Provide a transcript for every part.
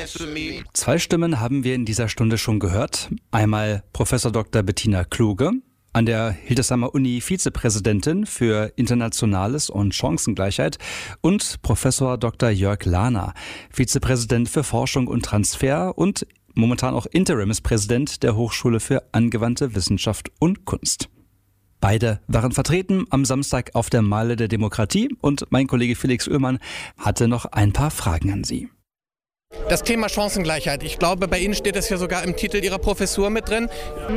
Zwei Stimmen haben wir in dieser Stunde schon gehört. Einmal Professor Dr. Bettina Kluge, an der Hildesheimer Uni Vizepräsidentin für Internationales und Chancengleichheit, und Professor Dr. Jörg Lahner, Vizepräsident für Forschung und Transfer und momentan auch Interimspräsident der Hochschule für angewandte Wissenschaft und Kunst. Beide waren vertreten am Samstag auf der Meile der Demokratie und mein Kollege Felix Oehlmann hatte noch ein paar Fragen an Sie. Das Thema Chancengleichheit, ich glaube, bei Ihnen steht es ja sogar im Titel Ihrer Professur mit drin.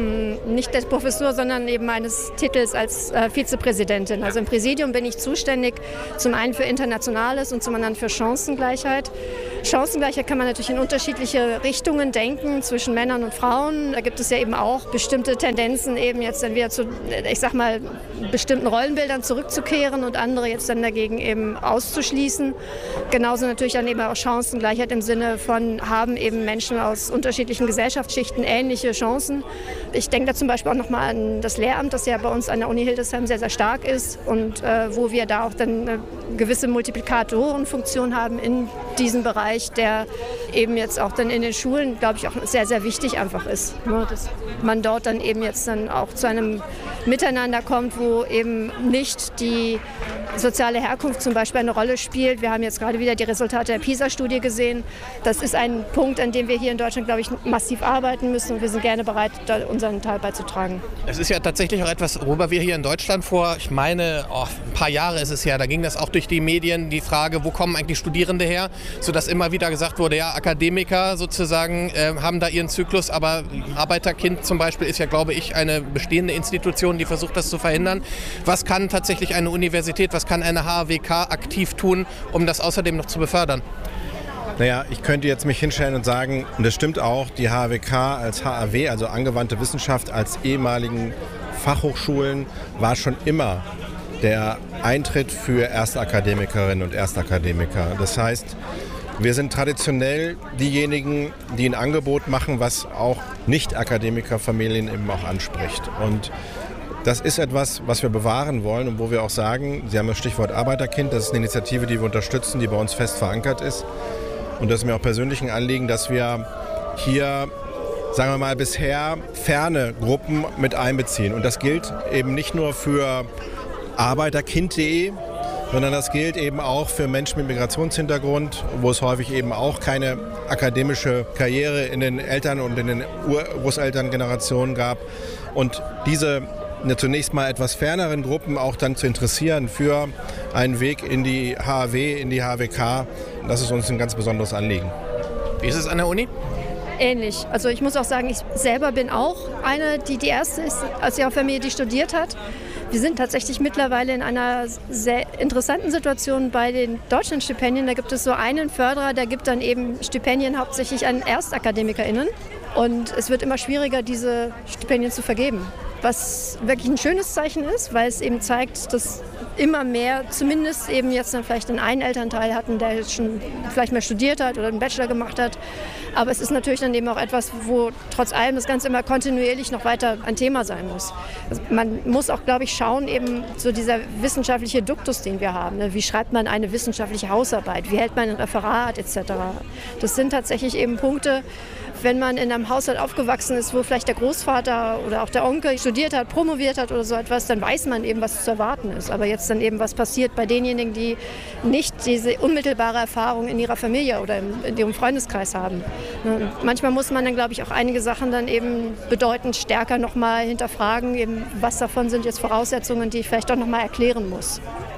Nicht der Professur, sondern eben meines Titels als Vizepräsidentin. Also im Präsidium bin ich zuständig, zum einen für Internationales und zum anderen für Chancengleichheit. Chancengleichheit kann man natürlich in unterschiedliche Richtungen denken, zwischen Männern und Frauen. Da gibt es ja eben auch bestimmte Tendenzen, eben jetzt dann wieder zu, ich sag mal, bestimmten Rollenbildern zurückzukehren und andere jetzt dann dagegen eben auszuschließen. Genauso natürlich dann eben auch Chancengleichheit im Sinne von, haben eben Menschen aus unterschiedlichen Gesellschaftsschichten ähnliche Chancen. Ich denke da zum Beispiel auch nochmal an das Lehramt, das ja bei uns an der Uni Hildesheim sehr, sehr stark ist und wo wir da auch dann eine gewisse Multiplikatorenfunktion haben in diesem Bereich, der eben jetzt auch dann in den Schulen, glaube ich, auch sehr, sehr wichtig einfach ist. Dass man dort dann eben jetzt dann auch zu einem Miteinander kommt, wo eben nicht die soziale Herkunft zum Beispiel eine Rolle spielt. Wir haben jetzt gerade wieder die Resultate der PISA-Studie gesehen. Das ist ein Punkt, an dem wir hier in Deutschland, glaube ich, massiv arbeiten müssen und wir sind gerne bereit, da unseren Teil beizutragen. Es ist ja tatsächlich auch etwas, worüber wir hier in Deutschland vor, ich meine, ein paar Jahre ist es ja, da ging das auch durch die Medien, die Frage, wo kommen eigentlich Studierende her, sodass immer wieder gesagt wurde, ja, Akademiker sozusagen haben da ihren Zyklus, aber Arbeiterkind zum Beispiel ist ja, glaube ich, eine bestehende Institution, die versucht, das zu verhindern. Was kann tatsächlich eine Universität, was kann eine HAWK aktiv tun, um das außerdem noch zu befördern? Naja, ich könnte jetzt mich hinstellen und sagen, und das stimmt auch, die HAWK als HAW, also angewandte Wissenschaft, als ehemaligen Fachhochschulen, war schon immer der Eintritt für Erstakademikerinnen und Erstakademiker. Das heißt, wir sind traditionell diejenigen, die ein Angebot machen, was auch Nicht-Akademikerfamilien eben auch anspricht. Und das ist etwas, was wir bewahren wollen und wo wir auch sagen, Sie haben das Stichwort Arbeiterkind, das ist eine Initiative, die wir unterstützen, die bei uns fest verankert ist. Und das ist mir auch persönlich ein Anliegen, dass wir hier, sagen wir mal, bisher ferne Gruppen mit einbeziehen. Und das gilt eben nicht nur für arbeiterkind.de, sondern das gilt eben auch für Menschen mit Migrationshintergrund, wo es häufig eben auch keine akademische Karriere in den Eltern- und in den Urgroßelterngenerationen gab. Und diese zunächst mal etwas ferneren Gruppen auch dann zu interessieren für einen Weg in die HAW, in die HAWK, das ist uns ein ganz besonderes Anliegen. Wie ist es an der Uni? Ähnlich. Also ich muss auch sagen, ich selber bin auch eine, die erste ist aus ihrer Familie, die studiert hat. Wir sind tatsächlich mittlerweile in einer sehr interessanten Situation bei den Deutschlandstipendien. Da gibt es so einen Förderer, der gibt dann eben Stipendien hauptsächlich an ErstakademikerInnen. Und es wird immer schwieriger, diese Stipendien zu vergeben. Was wirklich ein schönes Zeichen ist, weil es eben zeigt, dass immer mehr, zumindest eben jetzt dann vielleicht einen Elternteil hatten, der jetzt schon vielleicht mal studiert hat oder einen Bachelor gemacht hat. Aber es ist natürlich dann eben auch etwas, wo trotz allem das Ganze immer kontinuierlich noch weiter ein Thema sein muss. Also man muss auch, glaube ich, schauen, eben so dieser wissenschaftliche Duktus, den wir haben. Ne? Wie schreibt man eine wissenschaftliche Hausarbeit? Wie hält man ein Referat etc.? Das sind tatsächlich eben Punkte, wenn man in einem Haushalt aufgewachsen ist, wo vielleicht der Großvater oder auch der Onkel studiert hat, promoviert hat oder so etwas, dann weiß man eben, was zu erwarten ist. Aber jetzt dann eben, was passiert bei denjenigen, die nicht diese unmittelbare Erfahrung in ihrer Familie oder in ihrem Freundeskreis haben. Und manchmal muss man dann, glaube ich, auch einige Sachen dann eben bedeutend stärker nochmal hinterfragen, eben, was davon sind jetzt Voraussetzungen, die ich vielleicht doch nochmal erklären muss.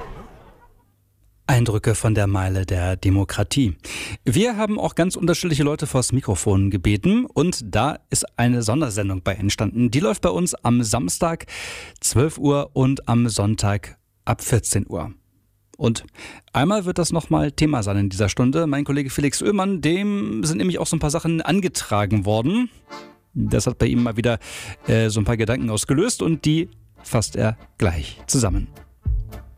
Eindrücke von der Meile der Demokratie. Wir haben auch ganz unterschiedliche Leute vors Mikrofon gebeten und da ist eine Sondersendung bei entstanden. Die läuft bei uns am Samstag 12 Uhr und am Sonntag ab 14 Uhr. Und einmal wird das nochmal Thema sein in dieser Stunde. Mein Kollege Felix Oehlmann, dem sind nämlich auch so ein paar Sachen angetragen worden. Das hat bei ihm mal wieder so ein paar Gedanken ausgelöst und die fasst er gleich zusammen.